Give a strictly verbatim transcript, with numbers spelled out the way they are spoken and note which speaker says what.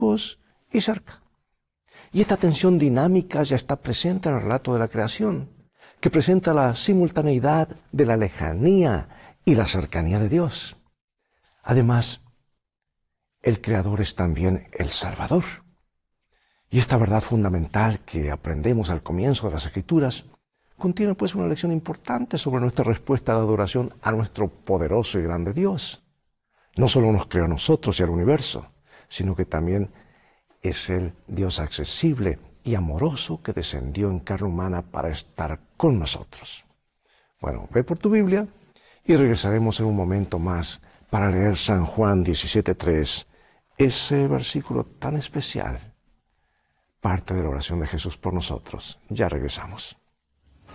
Speaker 1: lejos y cerca. Y esta tensión dinámica ya está presente en el relato de la creación, que presenta la simultaneidad de la lejanía y la cercanía de Dios. Además, el Creador es también el Salvador. Y esta verdad fundamental que aprendemos al comienzo de las Escrituras contiene pues una lección importante sobre nuestra respuesta de adoración a nuestro poderoso y grande Dios. No solo nos creó a nosotros y al universo, sino que también es el Dios accesible y amoroso que descendió en carne humana para estar con nosotros. Bueno, ve por tu Biblia y regresaremos en un momento más para leer San Juan diecisiete tres, ese versículo tan especial, parte de la oración de Jesús por nosotros. Ya regresamos.